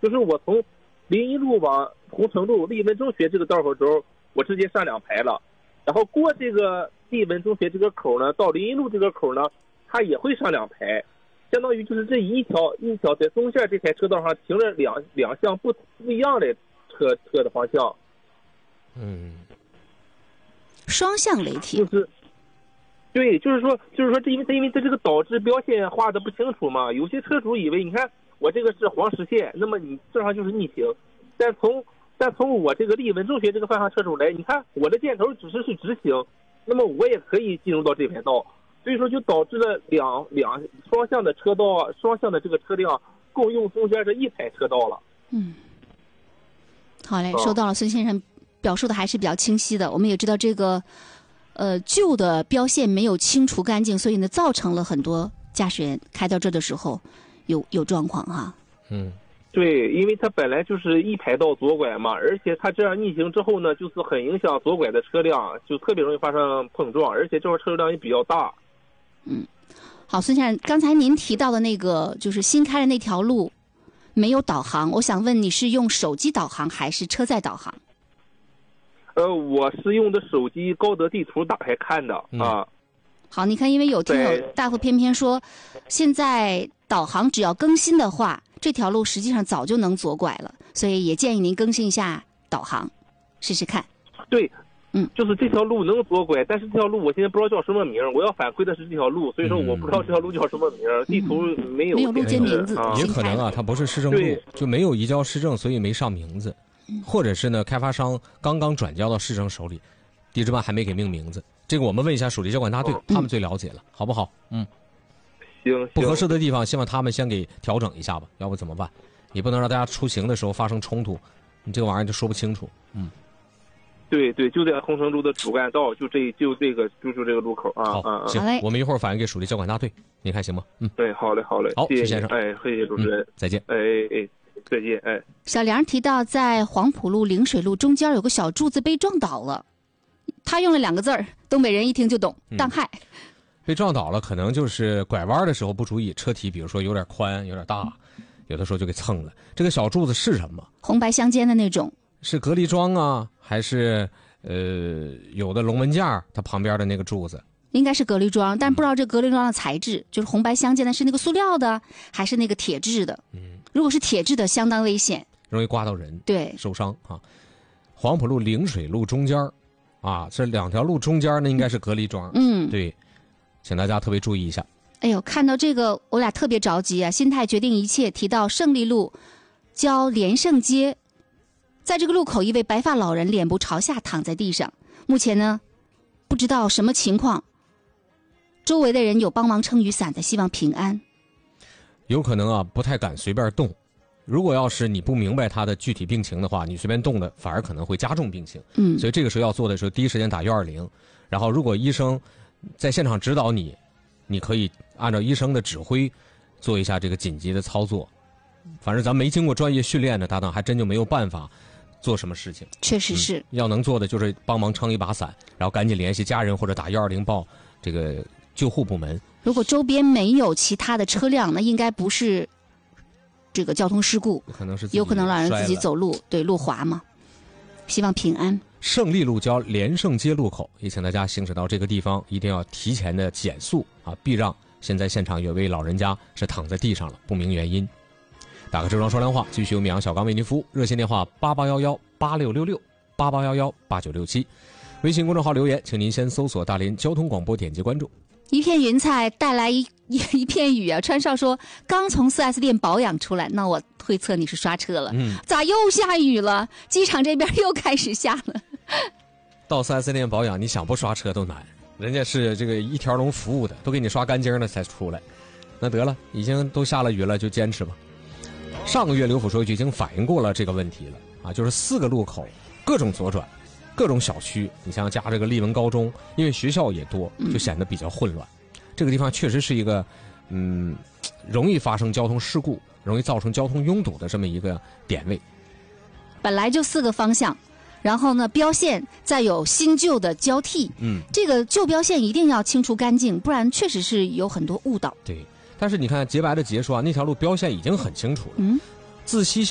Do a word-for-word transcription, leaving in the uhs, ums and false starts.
就是我从临沂路往红城路丽文中学这个道口时候，我直接上两排了，然后过这个丽文中学这个口呢，到临沂路这个口呢，它也会上两排，相当于就是这一条一条在中线这条车道上停了两两项不不一样的车车的方向。 嗯， 双向雷霆。 就是对，就是说，就是说，这因为它因为它这个导致标线画的不清楚嘛，有些车主以为，你看我这个是黄实线，那么你正常就是逆行，但从但从我这个丽文中学这个方向车主来，你看我的箭头只是是直行，那么我也可以进入到这排道，所以说就导致了两两双向的车道，双向的这个车辆共用中间这一排车道了。 嗯，好嘞，收到了，孙先生表述的还是比较清晰的。我们也知道这个。呃，旧的标线没有清除干净，所以呢，造成了很多驾驶员开到这的时候有有状况哈。 嗯， 对，因为它本来就是一排道左拐嘛，而且它这样逆行之后呢，就是很影响左拐的车辆，就特别容易发生碰撞，而且这会儿车辆也比较大。 嗯，好，孙先生，刚才您提到的那个就是新开的那条路没有导航，我想问你是用手机导航还是车载导航？ 呃，我是用的手机高德地图打开看的、嗯、啊。 好，你看，因为有听友大夫偏偏说，现在导航只要更新的话，这条路实际上早就能左拐了，所以也建议您更新一下导航，试试看。 对， 嗯， 就是这条路能左拐，但是这条路我现在不知道叫什么名，我要反馈的是这条路，所以说我不知道这条路叫什么名，嗯、地图没有、 嗯、没有路街名字， 也可能啊，它不是市政路，就没有移交市政，所以没上名字。或者是呢，开发商刚刚转交到市政手里，地质办还没给命名字。这个我们问一下属地交管大队，他们最了解了，好不好？嗯， 行。 不合适的地方，希望他们先给调整一下吧，要不怎么办？你不能让大家出行的时候发生冲突，你这个玩意儿就说不清楚。嗯， 对对，就在红城路的主干道，就这就这个就就这个路口啊。 好， 啊行，我们一会儿反映给属地交管大队，你看行吗？嗯， 对，好嘞，好嘞， 好， 谢谢先生， 哎，谢谢主持人、嗯， 再见， 哎哎哎。再见，哎。 小梁提到，在黄浦路、陵水路中间有个小柱子被撞倒了，他用了两个字儿，东北人一听就懂，当害、嗯。 被撞倒了，可能就是拐弯的时候不注意，车体比如说有点宽、有点大，有的时候就给蹭了。这个小柱子是什么？ 红白相间的那种。 是隔离桩啊，还是呃有的龙门架它旁边的那个柱子？ 应该是隔离桩，但不知道这隔离桩的材质，嗯、就是红白相间的是那个塑料的，还是那个铁质的？嗯。如果是铁质的，相当危险， 容易刮到人， 对， 受伤啊。黄浦路、陵水路中间啊，这两条路中间呢，应该是隔离桩。 嗯， 对，请大家特别注意一下。 哎呦，看到这个，我俩特别着急啊！心态决定一切。提到胜利路交连胜街，在这个路口，一位白发老人脸部朝下躺在地上，目前呢，不知道什么情况。周围的人有帮忙撑雨伞的，希望平安。 有可能啊，不太敢随便动。如果要是你不明白他的具体病情的话，你随便动的反而可能会加重病情。 嗯， 所以这个时候要做的时候，第一时间打一二零。然后，如果医生在现场指导你，你可以按照医生的指挥做一下这个紧急的操作。反正咱没经过专业训练的搭档，还真就没有办法做什么事情。 确实是、嗯， 要能做的就是帮忙撑一把伞，然后赶紧联系家人或者打一二零报这个救护部门。 如果周边没有其他的车辆，那应该不是这个交通事故， 可能是有可能老人自己走路，对，路滑嘛。希望平安。 胜利路交连胜街路口，也请大家行驶到这个地方，一定要提前的减速啊，避让。现在现场有位老人家是躺在地上了，不明原因。打个正装说亮话，继续由米阳小刚为您服务，热线电话八八幺幺八六六六八八幺幺八九六七，微信公众号留言，请您先搜索大连交通广播，点击关注。 一片云彩带来一一片雨啊！川少说刚从 四 S 店保养出来，那我推测你是刷车了。嗯，咋又下雨了？机场这边又开始下了。 到 四 S 店保养，你想不刷车都难，人家是这个一条龙服务的，都给你刷干净了才出来。那得了，已经都下了雨了，就坚持吧。上个月刘府说已经反映过了这个问题了啊，就是四个路口各种左转。各种小区，你像加这个丽文高中，因为学校也多，就显得比较混乱。嗯、这个地方确实是一个，嗯，容易发生交通事故、容易造成交通拥堵的这么一个点位。 本来就四个方向，然后呢，标线再有新旧的交替，嗯，这个旧标线一定要清除干净，不然确实是有很多误导。 对，但是你看洁白的洁说啊，那条路标线已经很清楚了，嗯，自西向